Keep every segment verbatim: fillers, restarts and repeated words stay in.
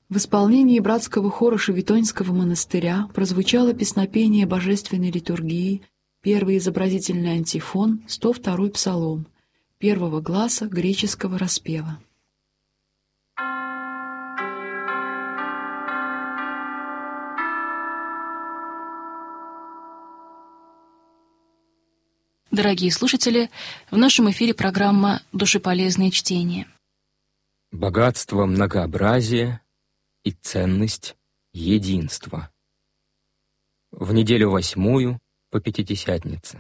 В исполнении братского хора Шевитонского монастыря прозвучало песнопение божественной литургии, первый изобразительный антифон, сто второй псалом, первого гласа греческого распева. Дорогие слушатели, в нашем эфире программа «Душеполезное чтение». Богатство многообразия и ценность единства. В неделю восьмую по Пятидесятнице.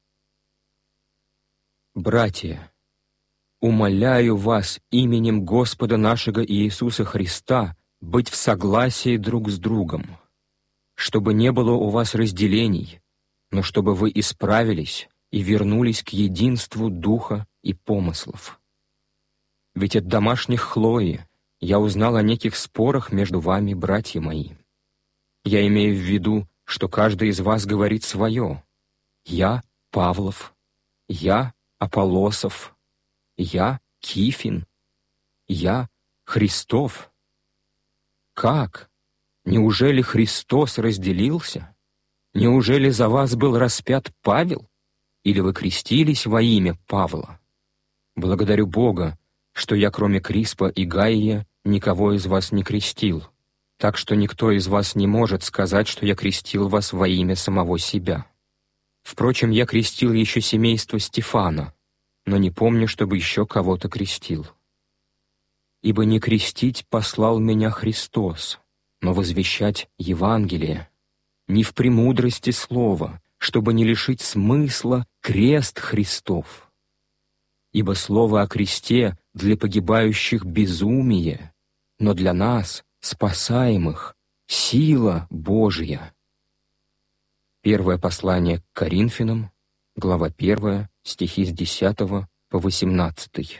Братья, умоляю вас именем Господа нашего Иисуса Христа быть в согласии друг с другом, чтобы не было у вас разделений, но чтобы вы исправились и вернулись к единству духа и помыслов. Ведь от домашних Хлои я узнал о неких спорах между вами, братья мои. Я имею в виду, что каждый из вас говорит свое. Я Павлов, я Аполлосов, я Кифин, я Христов. Как? Неужели Христос разделился? Неужели за вас был распят Павел? Или вы крестились во имя Павла? Благодарю Бога, что я, кроме Криспа и Гаия, никого из вас не крестил, так что никто из вас не может сказать, что я крестил вас во имя самого себя. Впрочем, я крестил еще семейство Стефана, но не помню, чтобы еще кого-то крестил. Ибо не крестить послал меня Христос, но возвещать Евангелие, не в премудрости слова, чтобы не лишить смысла крест Христов. Ибо слово о кресте для погибающих безумие, но для нас, спасаемых, сила Божья. Первое послание к Коринфянам, глава первая, стихи с десятого по восемнадцатый.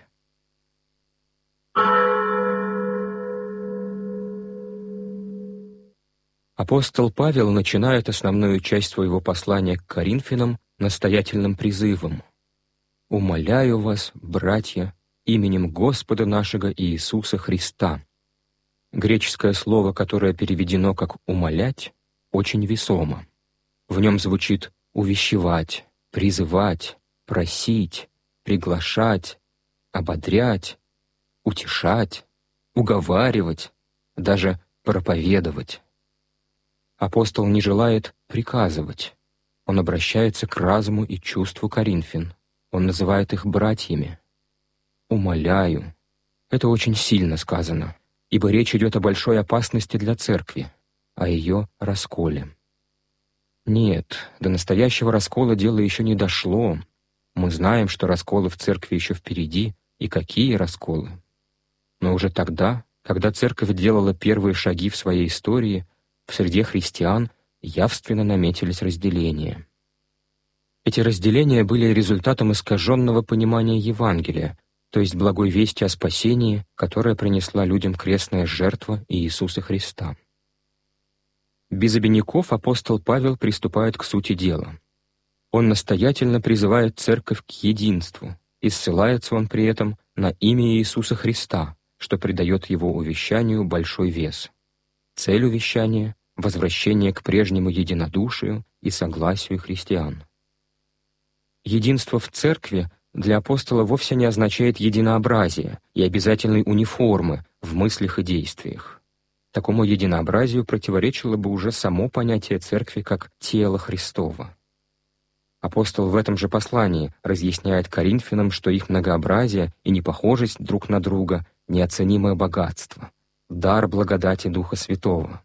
Апостол Павел начинает основную часть своего послания к Коринфянам настоятельным призывом: «Умоляю вас, братья, именем Господа нашего Иисуса Христа». Греческое слово, которое переведено как «умолять», очень весомо. В нем звучит увещевать, призывать, просить, приглашать, ободрять, утешать, уговаривать, даже проповедовать. Апостол не желает приказывать. Он обращается к разуму и чувству коринфян. Он называет их братьями. «Умоляю». Это очень сильно сказано, ибо речь идет о большой опасности для церкви, о ее расколе. Нет, до настоящего раскола дело еще не дошло. Мы знаем, что расколы в церкви еще впереди, и какие расколы. Но уже тогда, когда церковь делала первые шаги в своей истории, в среде христиан явственно наметились разделения. Эти разделения были результатом искаженного понимания Евангелия, то есть благой вести о спасении, которое принесла людям крестная жертва Иисуса Христа. Без обиняков апостол Павел приступает к сути дела. Он настоятельно призывает церковь к единству, и ссылается он при этом на имя Иисуса Христа, что придает его увещанию большой вес. Цель увещания — возвращение к прежнему единодушию и согласию христиан. Единство в церкви для апостола вовсе не означает единообразие и обязательной униформы в мыслях и действиях. Такому единообразию противоречило бы уже само понятие церкви как «тело Христово». Апостол в этом же послании разъясняет коринфянам, что их многообразие и непохожесть друг на друга — неоценимое богатство, дар благодати Духа Святого.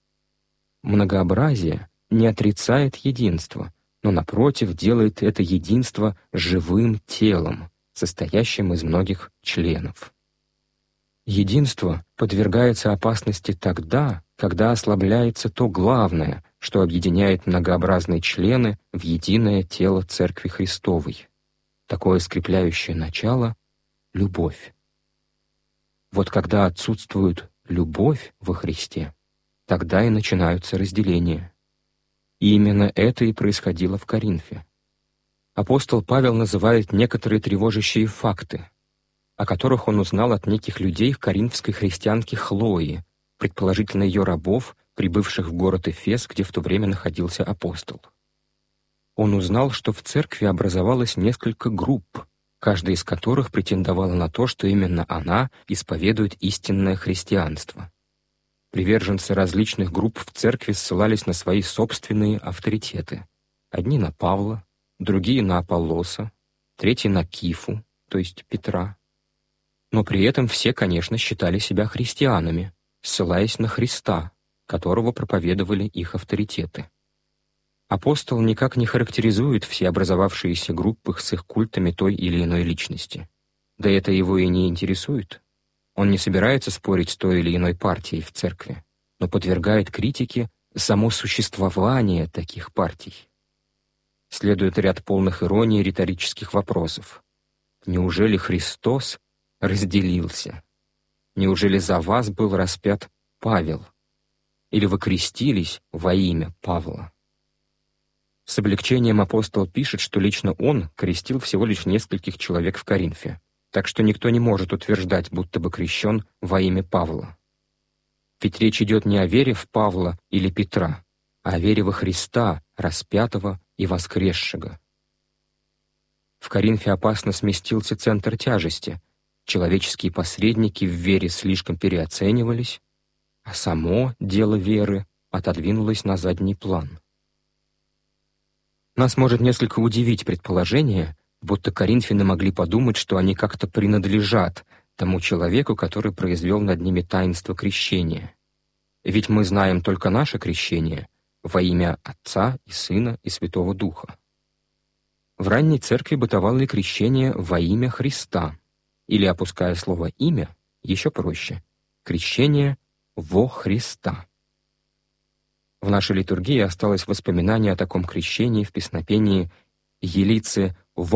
Многообразие не отрицает единство, но, напротив, делает это единство живым телом, состоящим из многих членов. Единство подвергается опасности тогда, когда ослабляется то главное, что объединяет многообразные члены в единое тело Церкви Христовой. Такое скрепляющее начало — любовь. Вот когда отсутствует любовь во Христе, тогда и начинаются разделения. И именно это и происходило в Коринфе. Апостол Павел называет некоторые тревожащие факты, о которых он узнал от неких людей коринфской христианки Хлои, предположительно ее рабов, прибывших в город Эфес, где в то время находился апостол. Он узнал, что в церкви образовалось несколько групп, каждая из которых претендовала на то, что именно она исповедует истинное христианство. Приверженцы различных групп в церкви ссылались на свои собственные авторитеты. Одни на Павла, другие на Аполлоса, третьи на Кифу, то есть Петра. Но при этом все, конечно, считали себя христианами, ссылаясь на Христа, которого проповедовали их авторитеты. Апостол никак не характеризует все образовавшиеся группы с их культами той или иной личности. Да это его и не интересует. Он не собирается спорить с той или иной партией в церкви, но подвергает критике само существование таких партий. Следует ряд полных иронии риторических вопросов. Неужели Христос разделился? Неужели за вас был распят Павел? Или вы крестились во имя Павла? С облегчением апостол пишет, что лично он крестил всего лишь нескольких человек в Коринфе, так что никто не может утверждать, будто бы крещен во имя Павла. Ведь речь идет не о вере в Павла или Петра, а о вере во Христа, распятого и воскресшего. В Коринфе опасно сместился центр тяжести, человеческие посредники в вере слишком переоценивались, а само дело веры отодвинулось на задний план. Нас может несколько удивить предположение, будто коринфяне могли подумать, что они как-то принадлежат тому человеку, который произвел над ними таинство крещения. Ведь мы знаем только наше крещение во имя Отца и Сына и Святого Духа. В ранней церкви бытовало и крещение во имя Христа, или, опуская слово «имя», еще проще — крещение во Христа. В нашей литургии осталось воспоминание о таком крещении в песнопении «Елице